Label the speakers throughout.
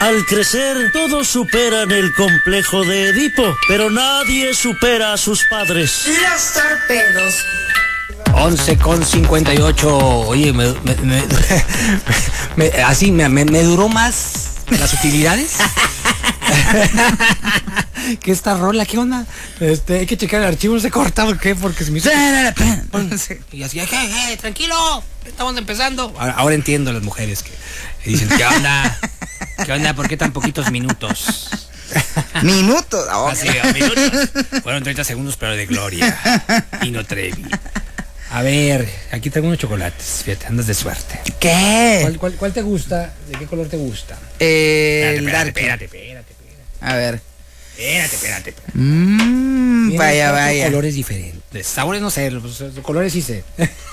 Speaker 1: Al crecer, todos superan el complejo de Edipo, pero nadie supera a sus padres.
Speaker 2: Los torpedos.
Speaker 3: 11:58. Oye, me duró más las utilidades que esta rola. ¿Qué onda? Hay que checar el archivo, no se corta, ¿por qué? Porque se me hizo... Y así, tranquilo, estamos empezando. Ahora entiendo a las mujeres que dicen, ¿qué onda? ¿Qué onda? ¿Por qué tan poquitos minutos?
Speaker 4: ¿Minutos?
Speaker 3: Oh, así, minutos. Fueron 30 segundos, pero de gloria. Y no Trevi. A ver, aquí tengo unos chocolates. Fíjate, andas de suerte.
Speaker 4: ¿Qué?
Speaker 3: ¿Cuál te gusta? ¿De qué color te gusta?
Speaker 4: Espérate. A ver.
Speaker 3: Espérate.
Speaker 4: Vaya.
Speaker 3: Colores diferentes. Sabores no sé, los colores sí sé.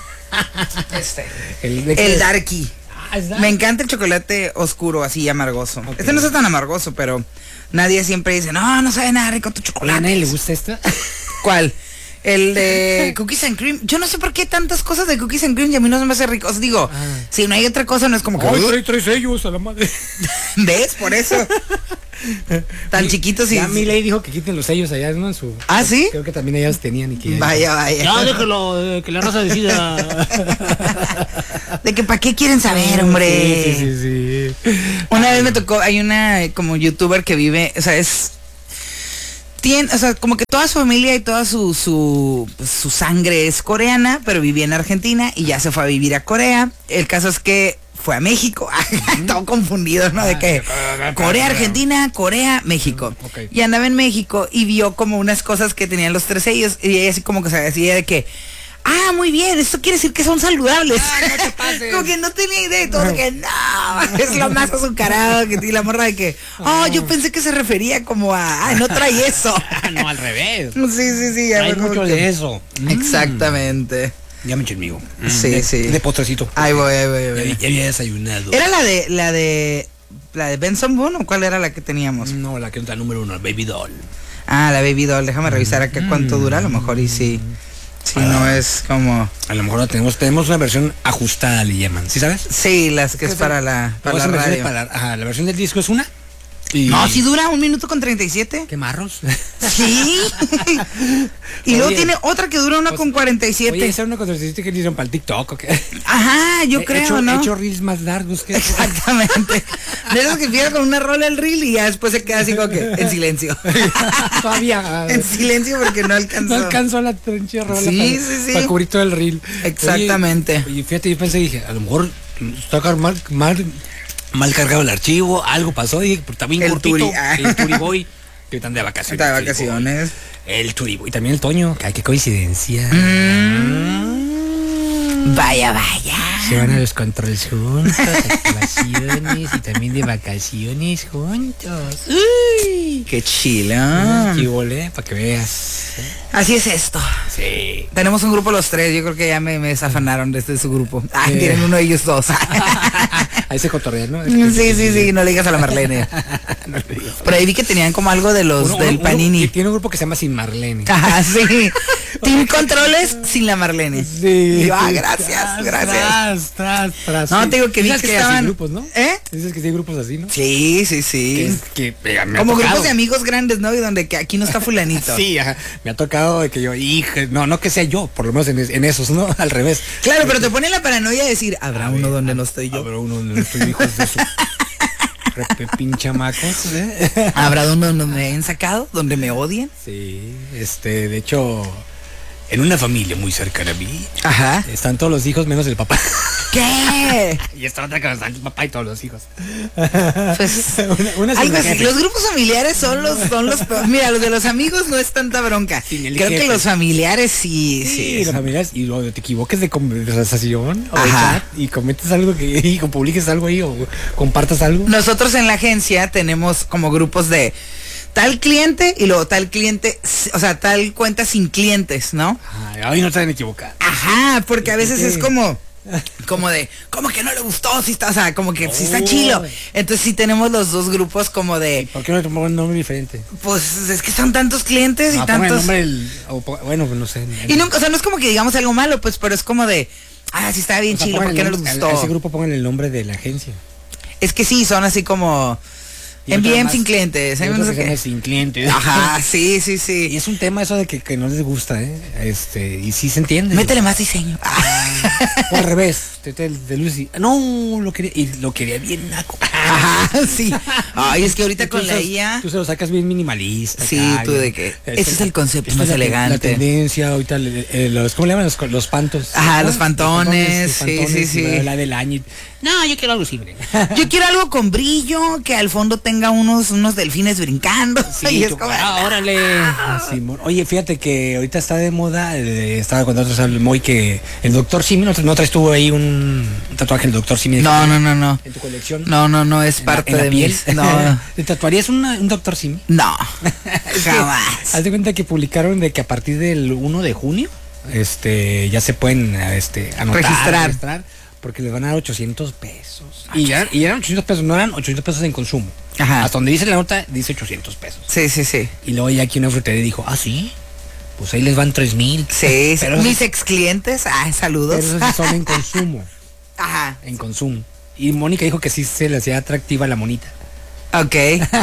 Speaker 4: El Darky. Me encanta el chocolate oscuro, así amargoso. Okay. Este no está tan amargoso, pero nadie siempre dice, no sabe nada rico tu chocolate.
Speaker 3: ¿A nadie le gusta esta?
Speaker 4: ¿Cuál? El de Cookies and Cream. Yo no sé por qué tantas cosas de Cookies and Cream y a mí no se me hace rico. Os digo, si no hay otra cosa, no es como que...
Speaker 3: ¡Ay, trae sellos a la madre!
Speaker 4: ¿Ves? Por eso. Tan chiquitos y...
Speaker 3: Ya Milei dijo que quiten los sellos allá, ¿no? En su...
Speaker 4: ¿Ah, sí?
Speaker 3: Creo que también ellos tenían y que...
Speaker 4: Vaya.
Speaker 1: Ya déjalo, que la raza decida.
Speaker 4: De que para qué quieren saber, hombre.
Speaker 3: Sí.
Speaker 4: Una vez me tocó, hay una como youtuber que vive, o sea, como que toda su familia y toda su sangre es coreana, pero vivía en Argentina y ya se fue a vivir a Corea. El caso es que fue a México, todo confundido, ¿no? De que Corea, Argentina, Corea, México.
Speaker 3: Okay.
Speaker 4: Y andaba en México y vio como unas cosas que tenían los tres sellos y ella así como que se decía de que, muy bien, esto quiere decir que son saludables.
Speaker 3: No te pases.
Speaker 4: Como que no tenía idea y todo de que no, es lo más azucarado que tiene la morra de que, yo pensé que se refería como a, no trae eso.
Speaker 3: No, al revés.
Speaker 4: Sí.
Speaker 3: Hay mucho de eso.
Speaker 4: Exactamente.
Speaker 3: Ya me eché el mío.
Speaker 4: Sí.
Speaker 3: De postrecito.
Speaker 4: Ahí voy.
Speaker 3: Ya había desayunado.
Speaker 4: ¿Era la de Benson Boone o cuál era la que teníamos?
Speaker 3: No, la que es la número 1, Baby Doll.
Speaker 4: La Baby Doll, déjame revisar acá cuánto dura, a lo mejor y sí. Si no es como...
Speaker 3: A lo mejor tenemos una versión ajustada, le llaman, ¿sí sabes?
Speaker 4: Sí, las que es para la radio.
Speaker 3: La versión del disco es una.
Speaker 4: No, sí dura 1 minuto con 37.
Speaker 3: ¿Qué marros?
Speaker 4: Sí. Y luego tiene otra que dura 1:47.
Speaker 3: Oye, esa 1:47 que le hicieron para el TikTok, ¿o qué?
Speaker 4: Ajá, yo creo, ¿no?
Speaker 3: He hecho reels más largos que...
Speaker 4: Exactamente. De esos que empieza con una rola el reel y ya después se queda así como que en silencio.
Speaker 3: Todavía.
Speaker 4: En silencio porque no alcanzó.
Speaker 3: No alcanzó la trinche rola
Speaker 4: sí.
Speaker 3: para cubrir todo el reel.
Speaker 4: Exactamente.
Speaker 3: Oye, fíjate, yo pensé, dije, a lo mejor está mal cargado el archivo, algo pasó, dije, está bien
Speaker 4: el
Speaker 3: cortito.
Speaker 4: Turi,
Speaker 3: el Turiboy, que están de vacaciones.
Speaker 4: Está de vacaciones.
Speaker 3: El Turiboy, también el Toño, qué coincidencia.
Speaker 4: Vaya.
Speaker 3: Se van a los controles juntos, actuaciones y también de vacaciones juntos.
Speaker 4: ¡Uy! ¡Qué chila!
Speaker 3: Qué volé, para que veas.
Speaker 4: Así es esto.
Speaker 3: Sí.
Speaker 4: Tenemos un grupo los tres, yo creo que ya me desafanaron desde su grupo. Tienen uno de ellos dos.
Speaker 3: Ahí se cotorrean, ¿no?
Speaker 4: Sí, no le digas a la Marlene.
Speaker 3: No le digas.
Speaker 4: Por ahí vi que tenían como algo de los del Panini.
Speaker 3: Tiene un grupo que se llama Sin Marlene.
Speaker 4: Ajá, sí. Team Controles sin la Marlene.
Speaker 3: Sí.
Speaker 4: Y yo, gracias.
Speaker 3: Tras.
Speaker 4: No, te digo que vi que estaban...
Speaker 3: grupos, ¿no? Dices que sí hay grupos así, ¿no?
Speaker 4: Sí. Como grupos de amigos grandes, ¿no? Y donde que aquí no está fulanito.
Speaker 3: Sí, ajá. Me ha tocado de que yo, no que sea yo, por lo menos en esos, ¿no? Al revés.
Speaker 4: Claro, pero te pone la paranoia de decir, habrá uno donde no estoy yo.
Speaker 3: Habrá uno donde no estoy, hijos de su... Repepinchamacos, ¿eh?
Speaker 4: ¿Habrá uno donde me hayan sacado? ¿Donde me odien?
Speaker 3: Sí, de hecho, en una familia muy cercana a mí,
Speaker 4: ajá,
Speaker 3: están todos los hijos menos el papá.
Speaker 4: ¿Qué?
Speaker 3: Y está otra cosa, el papá y todos los hijos.
Speaker 4: Pues algo así. Los grupos familiares son los peores. Mira, los de los amigos no es tanta bronca. Creo que los familiares sí.
Speaker 3: Los familiares, y luego te equivoques de conversación o de
Speaker 4: ajá,
Speaker 3: chat y comentes algo o publiques algo ahí o compartas algo.
Speaker 4: Nosotros en la agencia tenemos como grupos de tal cliente y luego tal cliente, o sea, tal cuenta sin clientes, ¿no?
Speaker 3: Ay, no te deben equivocar.
Speaker 4: Ajá, porque a veces es como de, como que no le gustó, si está, o sea, como que si está chilo. Entonces sí tenemos los dos grupos como de...
Speaker 3: ¿Por qué no te pongo un nombre diferente?
Speaker 4: Pues es que son tantos clientes y tantos...
Speaker 3: Bueno, pues no sé.
Speaker 4: Y nunca, o sea, no es como que digamos algo malo, pues, pero es como de, sí está bien chilo, ¿por qué no les gustó?
Speaker 3: A ese grupo pongan el nombre de la agencia.
Speaker 4: Es que sí, son así como... Envíen sin clientes.
Speaker 3: Hay otros que se llaman sin clientes.
Speaker 4: Ajá, sí.
Speaker 3: Y es un tema eso de que no les gusta, y sí se entiende.
Speaker 4: Métele más diseño.
Speaker 3: O al revés, de Lucy. No, lo quería bien naco.
Speaker 4: Ajá, sí. Ay, es que ahorita con la IA.
Speaker 3: Tú se lo sacas bien minimalista.
Speaker 4: Sí, tú de que ese es el concepto más elegante.
Speaker 3: La tendencia, ahorita ¿cómo le llaman? Los pantos.
Speaker 4: Ajá, los pantones. Sí.
Speaker 3: La del año. No, yo quiero algo simple.
Speaker 4: Yo quiero algo con brillo, que al fondo tenga unos delfines brincando.
Speaker 3: Sí, y es como, órale. Oye, fíjate que ahorita está de moda, estaba contando al Moy que el Dr. Simi, ¿no traes tú ahí un tatuaje del Dr. Simi?
Speaker 4: No.
Speaker 3: ¿En tu colección?
Speaker 4: No, es parte de
Speaker 3: piel.
Speaker 4: No.
Speaker 3: ¿Te tatuarías un Dr. Simi?
Speaker 4: No, jamás.
Speaker 3: Haz de cuenta que publicaron de que a partir del 1 de junio, ya se pueden, registrar. Porque les van a dar 800 pesos. Y eran 800 pesos, no eran 800 pesos en consumo.
Speaker 4: Ajá.
Speaker 3: Hasta donde dice la nota, dice 800 pesos.
Speaker 4: Sí.
Speaker 3: Y luego ya aquí una frutería dijo, ¿sí? Pues ahí les van 3,000.
Speaker 4: Sí, pero mis ex clientes, saludos.
Speaker 3: Pero esos son en consumo.
Speaker 4: Ajá.
Speaker 3: En consumo. Y Mónica dijo que sí se le hacía atractiva la monita.
Speaker 4: Ok.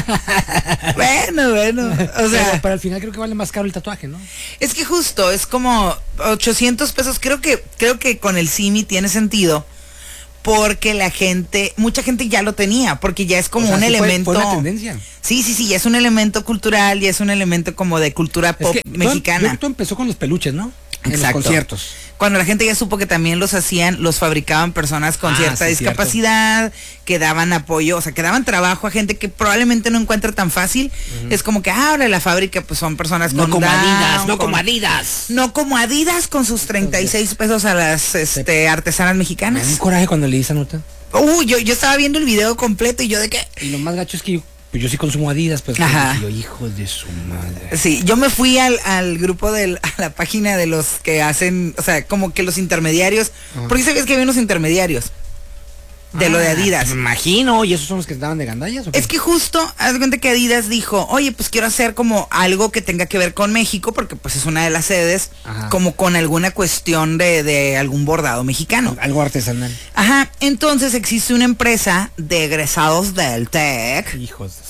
Speaker 4: bueno. O sea,
Speaker 3: pero al final creo que vale más caro el tatuaje, ¿no?
Speaker 4: Es que justo, es como 800 pesos. Creo que con el Simi tiene sentido. Porque mucha gente ya lo tenía, porque ya es como un elemento.
Speaker 3: Fue una tendencia.
Speaker 4: Sí, ya es un elemento cultural, ya es un elemento como de cultura pop mexicana.
Speaker 3: Todo empezó con los peluches, ¿no?
Speaker 4: Exacto.
Speaker 3: En los conciertos.
Speaker 4: Cuando la gente ya supo que también los fabricaban personas con cierta discapacidad, que daban apoyo, o sea, que daban trabajo a gente que probablemente no encuentra tan fácil. Es como que ahora la fábrica pues son personas con
Speaker 3: como
Speaker 4: Down,
Speaker 3: Adidas, no como Adidas.
Speaker 4: No como Adidas con sus 36 pesos a las artesanas mexicanas.
Speaker 3: Me da un coraje cuando leí esa nota.
Speaker 4: Yo estaba viendo el video completo y yo de que...
Speaker 3: Y lo más gacho es que yo sí consumo Adidas, pues.
Speaker 4: Ajá.
Speaker 3: Yo, hijo de su madre.
Speaker 4: Sí, yo me fui al grupo a la página de los que hacen, o sea, como que los intermediarios. Porque sabías que había unos intermediarios de lo de Adidas.
Speaker 3: Me imagino, ¿y esos son los que estaban de gandallas? ¿O qué?
Speaker 4: Es que justo, haz de cuenta que Adidas dijo, oye, pues quiero hacer como algo que tenga que ver con México, porque pues es una de las sedes, como con alguna cuestión de algún bordado mexicano.
Speaker 3: Algo artesanal.
Speaker 4: Ajá, entonces existe una empresa de egresados del TEC.
Speaker 3: Hijos de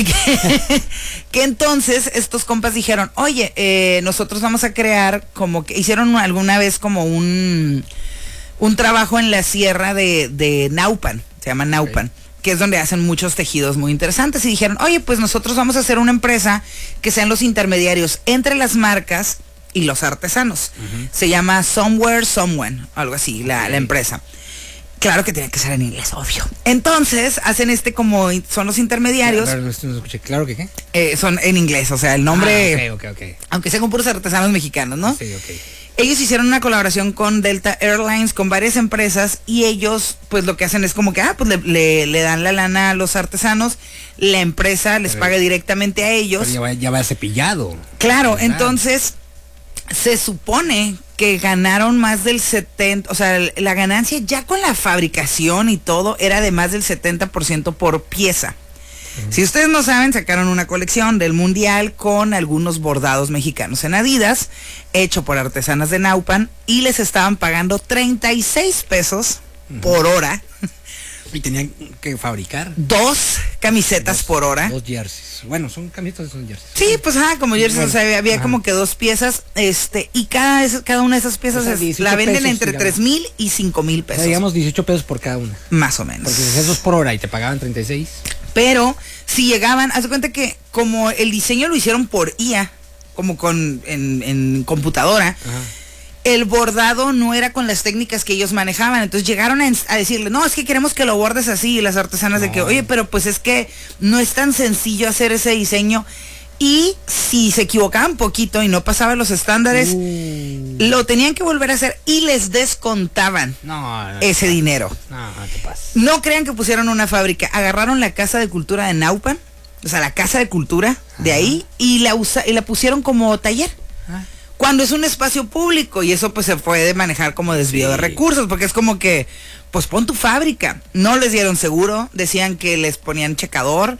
Speaker 4: que entonces estos compas dijeron, oye, nosotros vamos a crear como que hicieron alguna vez como un trabajo en la sierra de Naupan, se llama Naupan, que es donde hacen muchos tejidos muy interesantes, y dijeron, oye, pues nosotros vamos a hacer una empresa que sean los intermediarios entre las marcas y los artesanos. Se llama Somewhere Someone, algo así, la empresa. Claro que tiene que ser en inglés, obvio. Entonces, hacen como son los intermediarios.
Speaker 3: Claro que qué.
Speaker 4: Son en inglés, o sea, el nombre.
Speaker 3: Ok.
Speaker 4: Aunque sean con puros artesanos mexicanos, ¿no?
Speaker 3: Sí, ok.
Speaker 4: Ellos hicieron una colaboración con Delta Airlines, con varias empresas, y ellos, pues lo que hacen es como que, pues le dan la lana a los artesanos, la empresa les paga directamente a ellos.
Speaker 3: Pero ya va cepillado.
Speaker 4: Claro, entonces se supone que ganaron más del 70%, o sea, la ganancia ya con la fabricación y todo era de más del 70% por pieza. Si ustedes no saben, sacaron una colección del mundial con algunos bordados mexicanos en Adidas, hecho por artesanas de Naupan, y les estaban pagando 36 pesos por hora.
Speaker 3: Y tenían que fabricar
Speaker 4: 2 camisetas por hora.
Speaker 3: 2 jerseys. Bueno, son camisetas, son jerseys.
Speaker 4: Sí, pues como jerseys, o sea, había como que 2 piezas, y cada una de esas piezas la venden pesos, entre 3,000 y 5,000 pesos.
Speaker 3: O sea, digamos 18 pesos por cada una.
Speaker 4: Más o menos.
Speaker 3: Porque si hacías 2 por hora y te pagaban 36.
Speaker 4: Pero si llegaban, haz de cuenta que como el diseño lo hicieron por IA, como en computadora, el bordado no era con las técnicas que ellos manejaban. Entonces llegaron a decirle, no, es que queremos que lo bordes así. Y las artesanas de que, oye, pero pues es que no es tan sencillo hacer ese diseño. Y si se equivocaban poquito y no pasaban los estándares, lo tenían que volver a hacer y les descontaban ese dinero.
Speaker 3: No te pases.
Speaker 4: No crean que pusieron una fábrica. Agarraron la Casa de Cultura de Naupan, o sea, la Casa de Cultura de ahí, y la pusieron como taller. Cuando es un espacio público, y eso pues se puede manejar como desvío de recursos, porque es como que, pues pon tu fábrica. No les dieron seguro, decían que les ponían checador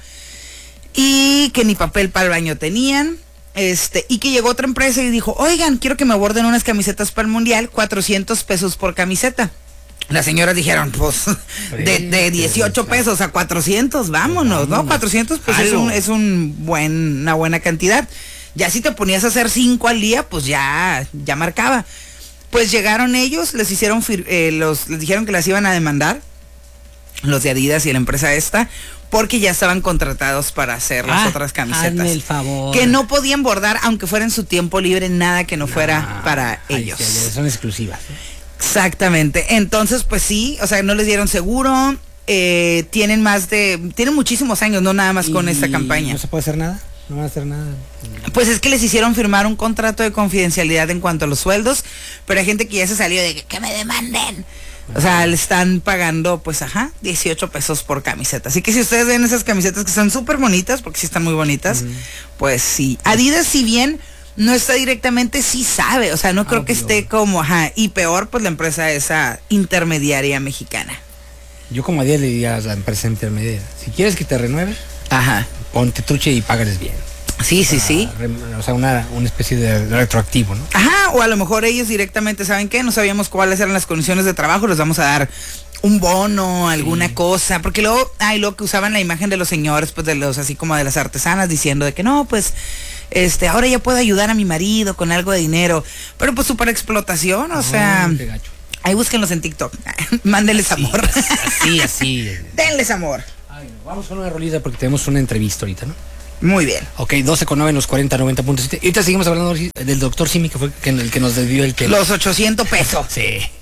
Speaker 4: y que ni papel para el baño tenían, y que llegó otra empresa y dijo, oigan, quiero que me borden unas camisetas para el mundial, 400 pesos por camiseta. Las señoras dijeron, pues, de 18 pesos a 400, vámonos, ¿no? 400 pues es una buena cantidad. Ya si te ponías a hacer 5 al día, pues ya marcaba. Pues llegaron ellos, les hicieron les dijeron que las iban a demandar, los de Adidas y la empresa esta, porque ya estaban contratados para hacer las otras camisetas.
Speaker 3: Hazme el favor.
Speaker 4: Que no podían bordar, aunque fuera en su tiempo libre, nada que no fuera para ellos.
Speaker 3: Son exclusivas.
Speaker 4: Exactamente. Entonces, pues sí, o sea, no les dieron seguro. Tienen muchísimos años, no nada más con esta campaña.
Speaker 3: ¿No se puede hacer nada? No van a hacer nada.
Speaker 4: Pues es que les hicieron firmar un contrato de confidencialidad en cuanto a los sueldos, pero hay gente que ya se salió de que me demanden. O sea, le están pagando, pues, 18 pesos por camiseta. Así que si ustedes ven esas camisetas que están súper bonitas, porque sí están muy bonitas, pues sí. Adidas, si bien no está directamente, sí sabe. O sea, no creo que esté como, y peor, pues la empresa esa intermediaria mexicana.
Speaker 3: Yo como Adidas le diría a la empresa intermediaria, si quieres que te renueve, ponte truche y págales bien.
Speaker 4: Sí.
Speaker 3: O sea, una especie de retroactivo, ¿no?
Speaker 4: O a lo mejor ellos directamente, ¿saben qué? No sabíamos cuáles eran las condiciones de trabajo, les vamos a dar un bono, alguna cosa, porque luego que usaban la imagen de los señores, pues de los, así como de las artesanas, diciendo de que no, pues, ahora ya puedo ayudar a mi marido con algo de dinero, pero pues súper explotación, o sea, ahí búsquenlos en TikTok, mándenles amor.
Speaker 3: Así.
Speaker 4: Denles amor.
Speaker 3: Vamos con una rolita porque tenemos una entrevista ahorita, ¿no?
Speaker 4: Muy bien.
Speaker 3: Ok, 12:09 en los 40-90.7. Y ahorita seguimos hablando del doctor Simi, que fue el que nos desvió el tema.
Speaker 4: Los 800 pesos.
Speaker 3: Sí.